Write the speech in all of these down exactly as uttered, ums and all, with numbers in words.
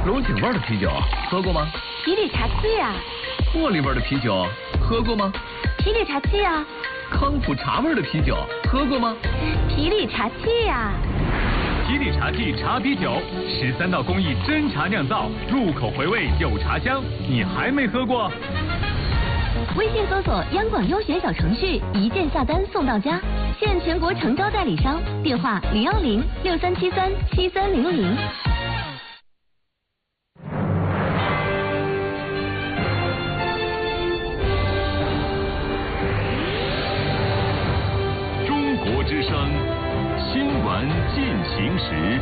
龙井味的啤酒喝过吗？ 皮里茶七呀。 茉莉味的啤酒喝过吗？ 皮里茶七呀。 康普茶味的啤酒喝过吗？ 皮里茶七呀。 皮里茶记茶啤酒，十三道工艺真茶酿造，入口回味有茶香，你还没喝过？ 微信搜索央广优选小程序，一键下单送到家，现全国诚招代理商，电话零幺零六三七三七三零零。 中国之声，新闻进行时。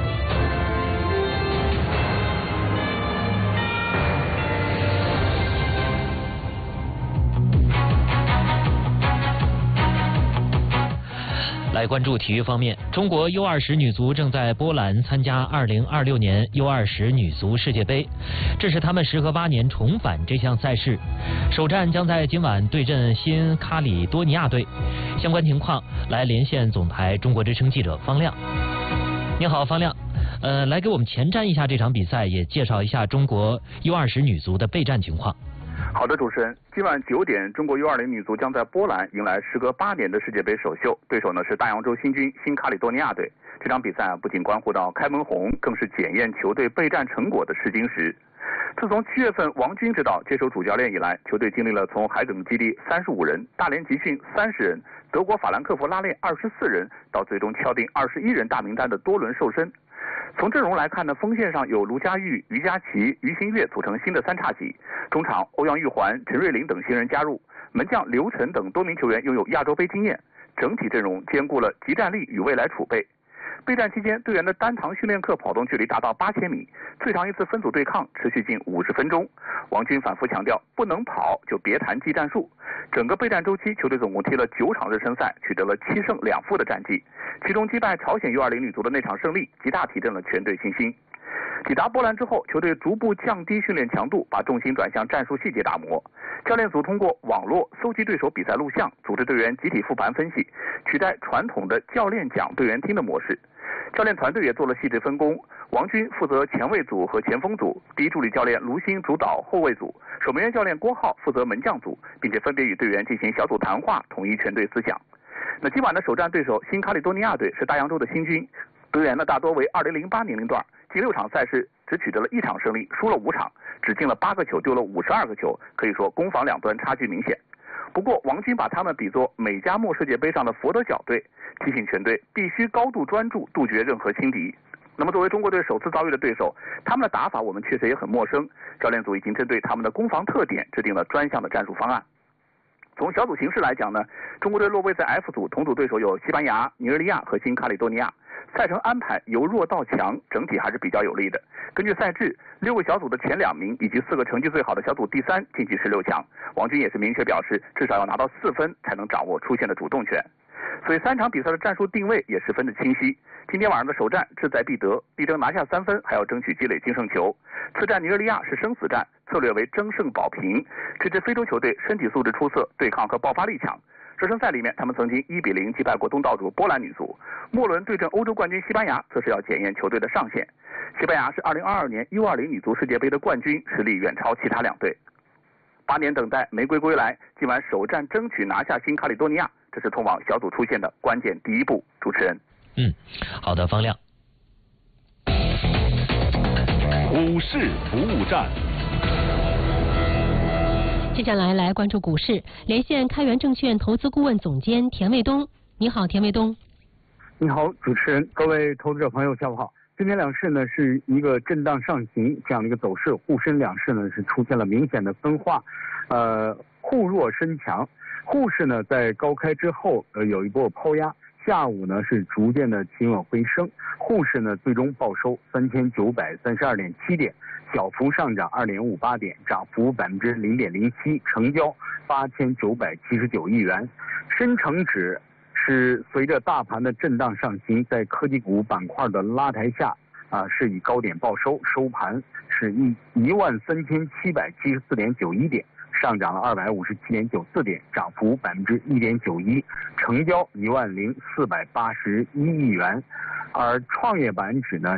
来关注体育方面，中国 U 二十 女足正在波兰参加二零二六年 U 二十 女足世界杯，这是他们时隔八年重返这项赛事。首战将在今晚对阵新喀里多尼亚队。相关情况来连线总台中国之声记者方亮。你好，方亮，呃，来给我们前瞻一下这场比赛，也介绍一下中国 U 二十 女足的备战情况。 好的，主持人，今晚九点，中国 U 二十 女足将在波兰迎来时隔八年的世界杯首秀，对手呢是大洋洲新军新喀里多尼亚队。这场比赛啊，不仅关乎到开门红，更是检验球队备战成果的试金石。自从七月份王军指导接手主教练以来，球队经历了从海埂基地三十五人、大连集训三十人、德国法兰克福拉练二十四人，到最终敲定二十一人大名单的多轮瘦身。从阵容来看呢，锋线上有卢佳玉、于佳琪、于新月组成新的三叉戟，中场欧阳玉环、陈瑞麟等新人加入，门将刘晨等多名球员拥有亚洲杯经验，整体阵容兼顾了集战力与未来储备。备战期间，队员的单堂训练课跑动距离达到八千米，最长一次分组对抗持续近五十分钟。王军反复强调，不能跑就别谈技战术。整个备战周期，球队总共踢了九场热身赛，取得了七胜两负的战绩，其中击败朝鲜 U 二十 女足的那场胜利，极大提振了全队信心。抵达波兰之后，球队逐步降低训练强度，把重心转向战术细节打磨。教练组通过网络搜集对手比赛录像，组织队员集体复盘分析，取代传统的教练讲队员听的模式。教练团队也做了细致分工，王军负责前卫组和前锋组，第一助理教练卢鑫主导后卫组，守门员教练郭浩负责门将组，并且分别与队员进行小组谈话，统一全队思想。那今晚的首战对手新喀里多尼亚队是大洋洲的新军，队员呢大多为二零零八年龄段，近六场赛事只取得了一场胜利，输了五场，只进了八个球，丢了五十二个球，可以说攻防两端差距明显。不过王军把他们比作美加墨世界杯上的佛得角队，提醒全队必须高度专注，杜绝任何轻敌。那么作为中国队首次遭遇的对手，他们的打法我们确实也很陌生，教练组已经针对他们的攻防特点制定了专项的战术方案。从小组形势来讲呢，中国队落位在 F 组，同组对手有西班牙、尼日利亚和新喀里多尼亚。赛程安排由弱到强，整体还是比较有利的。根据赛制，六个小组的前两名以及四个成绩最好的小组第三晋级十六强。王军也是明确表示，至少要拿到四分才能掌握出线的主动权。所以三场比赛的战术定位也十分的清晰。今天晚上的首战志在必得，力争拿下三分，还要争取积累净胜球。次战尼日利亚是生死战，策略为争胜保平。这支非洲球队身体素质出色，对抗和爆发力强。热身赛里面，他们曾经一比零击败过东道主波兰女足。末轮对阵欧洲冠军西班牙，则是要检验球队的上限。西班牙是二零二二年 U 二十 女足世界杯的冠军，实力远超其他两队。八年等待，玫瑰归来，今晚首战争取拿下新喀里多尼亚，这是通往小组出线的关键第一步。主持人， 嗯，好的，方亮。 股市服务站。 接下来来关注股市，连线开源证券投资顾问总监田卫东。你好，田卫东。 你好，主持人，各位投资者朋友，下午好。今天两市呢是一个震荡上行这样的一个走势，沪深两市呢是出现了明显的分化，呃，沪弱深强。沪市呢在高开之后呃有一波抛压，下午呢是逐渐的企稳回升，沪市呢最终报收三千九百三十二点七点，小幅上涨二点五八点，涨幅百分之零点零七，成交八千九百七十九亿元。深成指是随着大盘的震荡上行，在科技股板块的拉抬下啊，是以高点报收，收盘是一一万三千七百七十四点九一点，上涨了二百五十七点九四点，涨幅百分之一点九一，成交一万零四百八十一亿元。而创业板指呢